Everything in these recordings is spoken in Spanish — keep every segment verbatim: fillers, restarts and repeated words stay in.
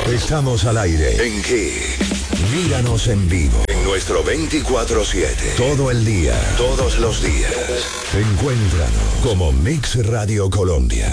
Estamos al aire. ¿En qué? Míranos en vivo en nuestro veinticuatro siete. Todo el día, todos los días. Encuéntranos como Mix Radio Colombia.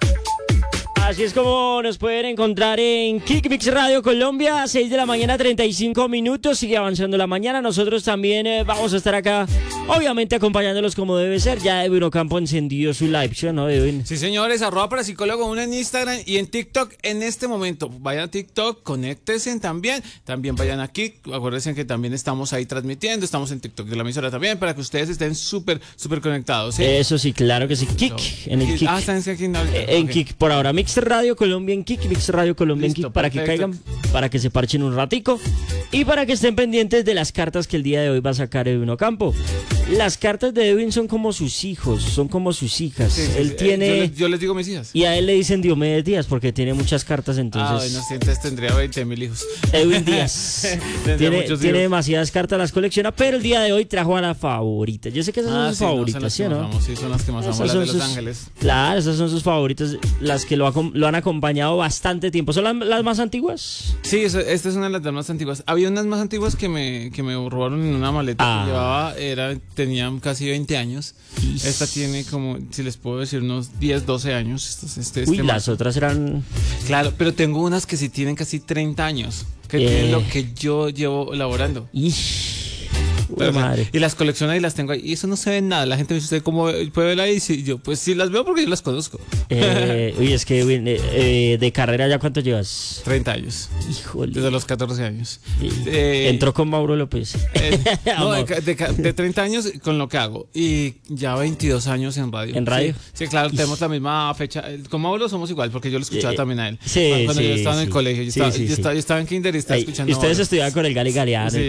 Así es como nos pueden encontrar en Kick Mix Radio Colombia, seis de la mañana, treinta y cinco minutos. Sigue avanzando la mañana. Nosotros también eh, vamos a estar acá, obviamente acompañándolos como debe ser. Ya Edwin Ocampo encendió su live show, ¿no, Edwin? Sí, señores, arroba para psicólogo uno en Instagram y en TikTok en este momento. Vayan a TikTok, conéctense también. También vayan a Kick. Acuérdense que también estamos ahí transmitiendo. Estamos en TikTok de la emisora también para que ustedes estén súper, súper conectados. ¿Sí? Eso sí, claro que sí. Kick, no. En el Kick. Ah, están aquí. No, eh, en okay. Kick, por ahora, Mix Radio Colombia en Kick, Mix Radio Colombia Listo, en Kick, para perfecto. Que caigan, para que se parchen un ratico y para que estén pendientes de las cartas que el día de hoy va a sacar Edwin Ocampo. Las cartas de Edwin son como sus hijos, son como sus hijas. Sí, sí, él sí. tiene... Yo les, yo les digo mis hijas. Y a él le dicen Diomedes Díaz porque tiene muchas cartas, entonces... Ah, bueno, sí, entonces tendría veinte mil hijos. Edwin Díaz. tiene, tiene demasiadas cartas, las colecciona, pero el día de hoy trajo a la favorita. Yo sé que esas ah, son sus sí, favoritas, no, ¿sí o no? Sí, son las que más amo, las de Los sus... Ángeles. Claro, esas son sus favoritas, las que lo, ha, lo han acompañado bastante tiempo. ¿Son las, las más antiguas? Sí, eso, esta es una de las más antiguas. Había unas más antiguas que me, que me robaron en una maleta ah. que llevaba, era, tenían casi veinte años. Is. Esta tiene como, si les puedo decir, unos diez, doce años. Este, este, Uy, este las otras eran... Claro, pero tengo unas que sí tienen casi treinta años, que eh. tienen lo que yo llevo elaborando. Ish. Pero, madre. Y las colecciono y las tengo ahí. Y eso no se ve nada. La gente me dice, ¿usted cómo puede verla ahí? Y yo, pues sí las veo porque yo las conozco. Eh, uy, es que eh, eh, de carrera ¿ya cuánto llevas? treinta años. Híjole. Desde los catorce años. Eh, Entró con Mauro López. Eh, no, de, de, de treinta años con lo que hago. Y ya veintidós años en radio. ¿En radio? Sí, sí, claro, tenemos la misma fecha. Con Mauro somos igual porque yo lo escuchaba eh, también a él. Sí, Cuando sí, yo estaba sí, en el colegio. Yo, sí, estaba, sí, yo, sí. estaba, yo estaba en kinder y estaba Ay, escuchando. Y ustedes Mauro. estudiaban con el Gali Galeano. Sí, y,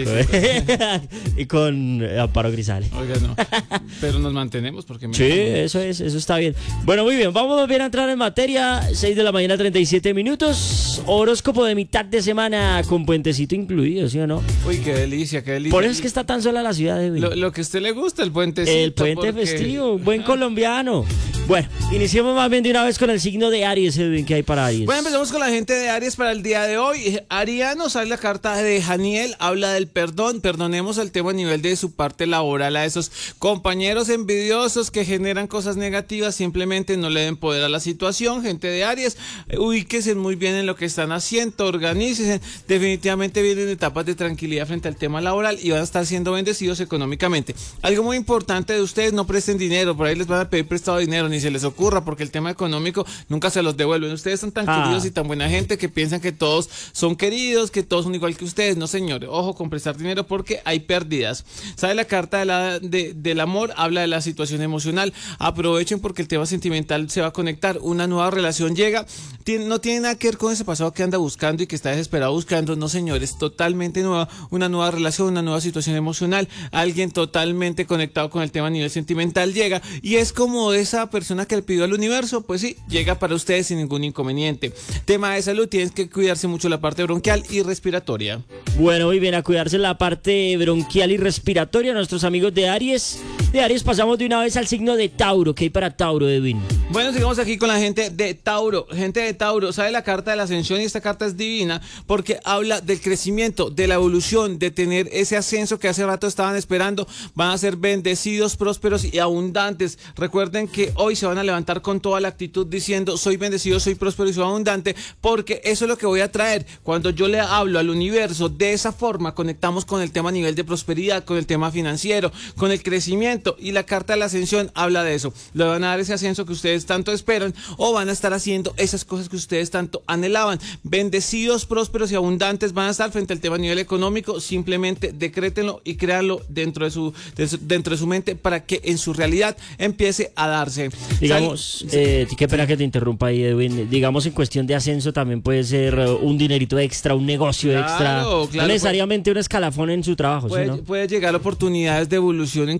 sí. y con eh, Amparo Grisales. Oiga, no. Pero nos mantenemos porque... Me sí, eso es, eso está bien. Bueno, muy bien, vamos bien a entrar en materia. seis de la mañana, treinta y siete minutos. Horóscopo de mitad de semana con puentecito incluido, ¿sí o no? Uy, qué delicia, qué delicia. Por eso es que está tan sola la ciudad de hoy. Lo, lo que a usted le gusta, el puentecito. El puente porque... festivo, buen colombiano. Bueno, iniciemos más bien de una vez con el signo de Aries, Edwin, ¿qué hay para Aries? Bueno, empezamos con la gente de Aries para el día de hoy. Ariano, sale la carta de Janiel, habla del perdón. Perdonemos el tema a nivel de su parte laboral a esos compañeros envidiosos que generan cosas negativas, simplemente no le den poder a la situación. Gente de Aries, ubíquense muy bien en lo que están haciendo, organícense. Definitivamente vienen etapas de tranquilidad frente al tema laboral y van a estar siendo bendecidos económicamente. Algo muy importante de ustedes, no presten dinero, por ahí les van a pedir prestado dinero, ni se les ocurra, porque el tema económico nunca se los devuelven. Ustedes son tan ah. queridos y tan buena gente que piensan que todos son queridos, que todos son igual que ustedes. No, señores, ojo con prestar dinero porque hay pérdidas. ¿Sabe la carta de la, de, del amor? Habla de la situación emocional. Aprovechen porque el tema sentimental se va a conectar. Una nueva relación llega. Tien, no tiene nada que ver con ese pasado que anda buscando y que está desesperado buscando. No, señores, totalmente nueva. Una nueva relación, una nueva situación emocional. Alguien totalmente conectado con el tema a nivel sentimental llega. Y es como esa persona que le pidió al universo, pues sí, llega para ustedes sin ningún inconveniente. Tema de salud, tienes que cuidarse mucho la parte bronquial y respiratoria. Bueno, muy bien, a cuidarse la parte bronquial y respiratoria. Nuestros amigos de Aries. De Aries pasamos de una vez al signo de Tauro. ¿Qué hay para Tauro, Edwin? Bueno, sigamos aquí con la gente de Tauro. Gente de Tauro, sabe la carta de la ascensión y esta carta es divina porque habla del crecimiento, de la evolución, de tener ese ascenso que hace rato estaban esperando. Van a ser bendecidos, prósperos y abundantes. Recuerden que hoy se van a levantar con toda la actitud diciendo soy bendecido, soy próspero y soy abundante, porque eso es lo que voy a traer. Cuando yo le hablo al universo de esa forma, conectamos con el tema a nivel de prosperidad, con el tema financiero, con el crecimiento, y la carta de la ascensión habla de eso. Le van a dar ese ascenso que ustedes tanto esperan o van a estar haciendo esas cosas que ustedes tanto anhelaban. Bendecidos, prósperos y abundantes van a estar frente al tema a nivel económico. Simplemente decrétenlo y créanlo dentro de su, de su, dentro de su mente para que en su realidad empiece a darse. Digamos, eh, qué pena que te interrumpa ahí, Edwin. Digamos, en cuestión de ascenso también puede ser un dinerito extra, un negocio claro, extra. Claro, no necesariamente puede, un escalafón en su trabajo. Puede, ¿sí, no? puede llegar oportunidades de evolución en cuestiones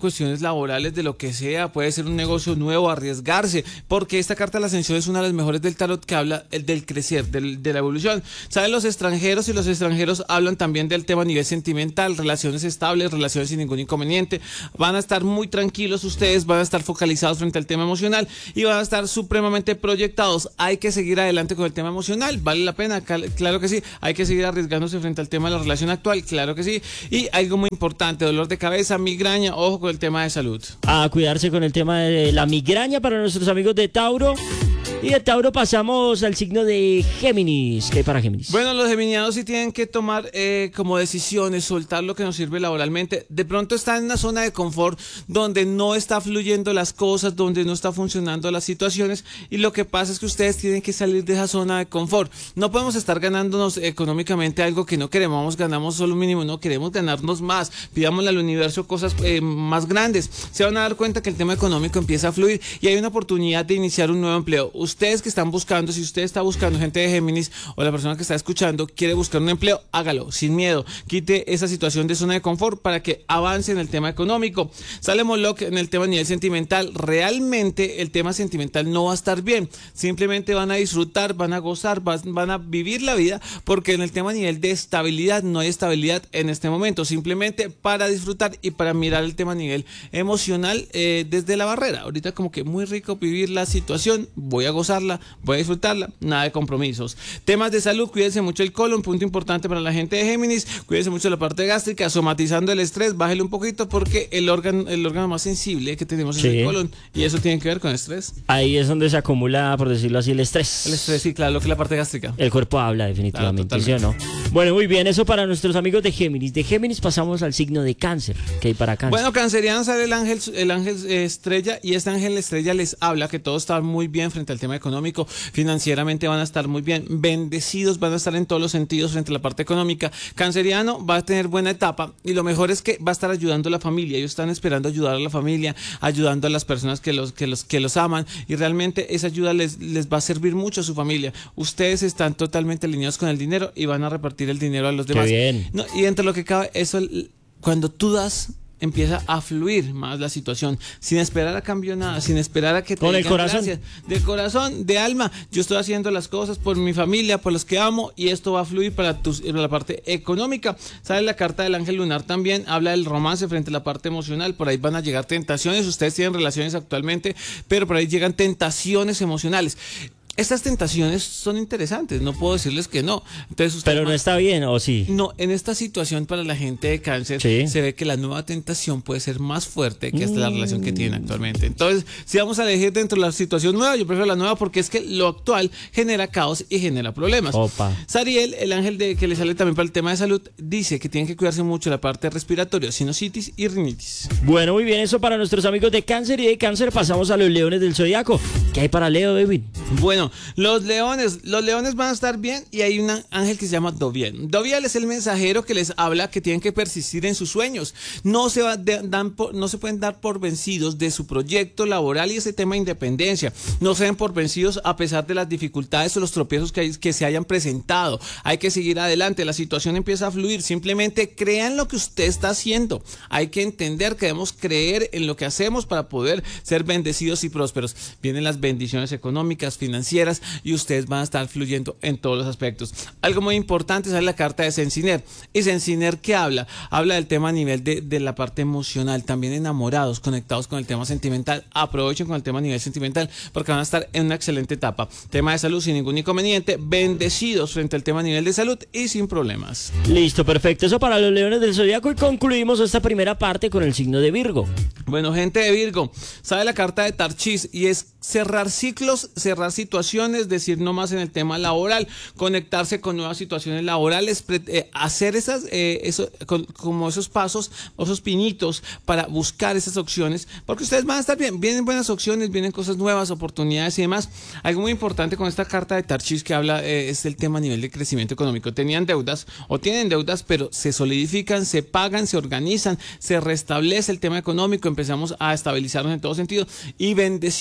laborales de lo que sea, puede ser un negocio nuevo, arriesgarse, porque esta carta de la ascensión es una de las mejores del tarot que habla del crecer, del, de la evolución. Saben los extranjeros y los extranjeros hablan también del tema a nivel sentimental, relaciones estables, relaciones sin ningún inconveniente. Van a estar muy tranquilos ustedes, van a estar focalizados frente al tema emocional y van a estar supremamente proyectados. Hay que seguir adelante con el tema emocional, vale la pena, claro que sí. Hay que seguir arriesgándose frente al tema de la relación actual, claro que sí. Y algo muy importante, dolor de cabeza, migraña, ojo con el tema de salud. A cuidarse con el tema de la migraña para nuestros amigos de Tauro. Y de Tauro pasamos al signo de Géminis. ¿Qué hay para Géminis? Bueno, los geminianos sí tienen que tomar eh, como decisiones, soltar lo que nos sirve laboralmente. De pronto están en una zona de confort donde no está fluyendo las cosas, donde no está funcionando las situaciones, y lo que pasa es que ustedes tienen que salir de esa zona de confort. No podemos estar ganándonos económicamente algo que no queremos, ganamos solo un mínimo, no queremos ganarnos más. Pidámosle al universo cosas eh, más grandes. Se van a dar cuenta que el tema económico empieza a fluir y hay una oportunidad de iniciar un nuevo empleo. Ustedes que están buscando, si usted está buscando, gente de Géminis o la persona que está escuchando quiere buscar un empleo, hágalo sin miedo, quite esa situación de zona de confort para que avance en el tema económico. Sale Moloch en el tema a nivel sentimental. Realmente el tema sentimental no va a estar bien, simplemente van a disfrutar, van a gozar, van a vivir la vida, porque en el tema a nivel de estabilidad no hay estabilidad en este momento, simplemente para disfrutar y para mirar el tema a nivel emocional eh, desde la barrera. Ahorita como que muy rico vivir la situación, voy a gozarla, voy a disfrutarla, nada de compromisos. Temas de salud, cuídense mucho el colon, punto importante para la gente de Géminis, cuídense mucho la parte gástrica, somatizando el estrés, bájele un poquito porque el órgano, el órgano más sensible que tenemos sí. es el colon, y eso tiene que ver con estrés. Ahí es donde se acumula, por decirlo así, el estrés. El estrés, sí, claro, lo que es la parte gástrica. El cuerpo habla definitivamente, claro, ¿sí o no? Bueno, muy bien, eso para nuestros amigos de Géminis. De Géminis pasamos al signo de Cáncer. ¿Qué hay para Cáncer? Bueno, cancerianos, sale el ángel, el ángel estrella, y este ángel estrella les habla que todo está muy bien frente al tema económico, financieramente van a estar muy bien, bendecidos, van a estar en todos los sentidos frente a la parte económica. Canceriano va a tener buena etapa y lo mejor es que va a estar ayudando a la familia. Ellos están esperando ayudar a la familia, ayudando a las personas que los, que los, que los aman, y realmente esa ayuda les, les va a servir mucho a su familia. Ustedes están totalmente alineados con el dinero y van a repartir el dinero a los demás. Qué bien. No, y entre lo que cabe, eso, cuando tú das, empieza a fluir más la situación, sin esperar a cambio nada, sin esperar a que te con el corazón, gracias. De corazón, de alma, yo estoy haciendo las cosas por mi familia, por los que amo, y esto va a fluir para, tus, para la parte económica. Sale la carta del ángel lunar también, habla del romance frente a la parte emocional. Por ahí van a llegar tentaciones, ustedes tienen relaciones actualmente, pero por ahí llegan tentaciones emocionales. Estas tentaciones son interesantes, no puedo decirles que no. Entonces, pero no está bien, ¿o sí? No, en esta situación para la gente de Cáncer, ¿sí?, se ve que la nueva tentación puede ser más fuerte que hasta mm. la relación que tienen actualmente. Entonces, si vamos a elegir dentro de la situación nueva, yo prefiero la nueva porque es que lo actual genera caos y genera problemas. Opa. Sariel, el ángel de que le sale también para el tema de salud, dice que tienen que cuidarse mucho la parte respiratoria, sinusitis y rinitis. Bueno, muy bien, eso para nuestros amigos de Cáncer. Y de Cáncer pasamos a los leones del zodiaco. ¿Qué hay para Leo, David? Bueno, los leones, los leones van a estar bien, y hay un ángel que se llama Doviel. Doviel es el mensajero que les habla que tienen que persistir en sus sueños. No se, va de, dan por, no se pueden dar por vencidos de su proyecto laboral y ese tema de independencia. No se den por vencidos a pesar de las dificultades o los tropiezos que, hay, que se hayan presentado. Hay que seguir adelante, la situación empieza a fluir. Simplemente crean lo que usted está haciendo. Hay que entender que debemos creer en lo que hacemos para poder ser bendecidos y prósperos. Vienen las bendiciones económicas, financieras, y ustedes van a estar fluyendo en todos los aspectos. Algo muy importante es la carta de Cenciner. ¿Y Cenciner qué habla? Habla del tema a nivel de, de la parte emocional, también enamorados, conectados con el tema sentimental. Aprovechen con el tema a nivel sentimental porque van a estar en una excelente etapa. Tema de salud sin ningún inconveniente, bendecidos frente al tema a nivel de salud y sin problemas. Listo, perfecto. Eso para los leones del zodiaco, y concluimos esta primera parte con el signo de Virgo. Bueno, gente de Virgo, sabe la carta de Tarchis y es cerrar ciclos, cerrar situaciones, decir no más en el tema laboral, conectarse con nuevas situaciones laborales, eh, hacer esas, eh, eso, con, como esos pasos, esos pinitos para buscar esas opciones, porque ustedes van a estar bien, vienen buenas opciones, vienen cosas nuevas, oportunidades y demás. Algo muy importante con esta carta de Tarchis que habla eh, es el tema a nivel de crecimiento económico. Tenían deudas o tienen deudas, pero se solidifican, se pagan, se organizan, se restablece el tema económico, empezamos a estabilizarnos en todo sentido y bendecidos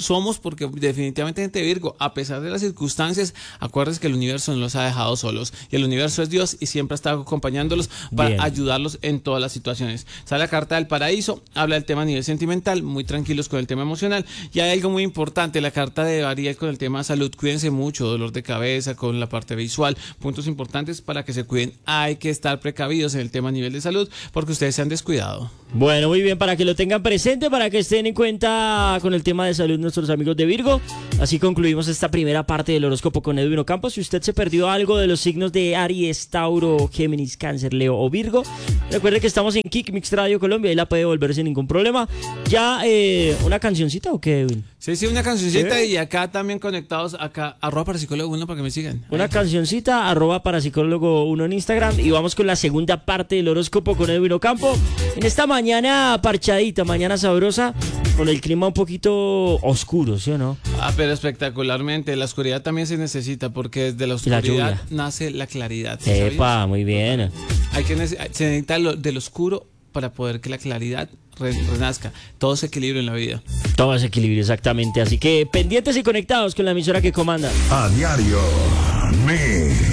somos, porque definitivamente gente de Virgo, a pesar de las circunstancias, acuérdense que el universo no los ha dejado solos, y el universo es Dios y siempre ha estado acompañándolos para Bien. ayudarlos en todas las situaciones. Sale la carta del paraíso, habla del tema a nivel sentimental, muy tranquilos con el tema emocional, y hay algo muy importante, la carta de Ariel con el tema salud, cuídense mucho, dolor de cabeza, con la parte visual, puntos importantes para que se cuiden, hay que estar precavidos en el tema a nivel de salud, porque ustedes se han descuidado. Bueno, muy bien, para que lo tengan presente, para que estén en cuenta con el tema de salud nuestros amigos de Virgo. Así concluimos esta primera parte del horóscopo con Edwin Ocampo. Si usted se perdió algo de los signos de Aries, Tauro, Géminis, Cáncer, Leo o Virgo, recuerde que estamos en Kick Mix Radio Colombia y la puede volver sin ningún problema. ¿Ya eh, una cancioncita o qué, Edwin? Sí, sí, una cancioncita, ¿Sí? Y acá también conectados, acá, arroba para psicólogo uno para que me sigan. Una cancioncita, arroba parapsicólogo uno en Instagram. Y vamos con la segunda parte del horóscopo con Edwin Ocampo. En esta mañana parchadita, mañana sabrosa, con el clima un poquito oscuro, ¿sí o no? Ah, pero espectacularmente. La oscuridad también se necesita, porque desde la oscuridad lluvia. nace la claridad. ¿Sí sabías? Epa, muy bien. Hay que nece- se necesita lo, del oscuro para poder que la claridad re- renazca. Todo se equilibra en la vida. Todo ese equilibrio, exactamente. Así que pendientes y conectados con la emisora que comanda. A diario, Mix.